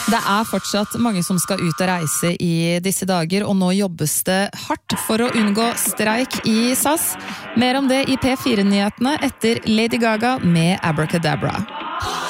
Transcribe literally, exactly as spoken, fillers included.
Det er fortsatt mange som skal ut og reise i disse dager, og nå jobbes det hardt for å unngå streik i S A S. Mer om det i P fire-nyhetene etter Lady Gaga med Abracadabra.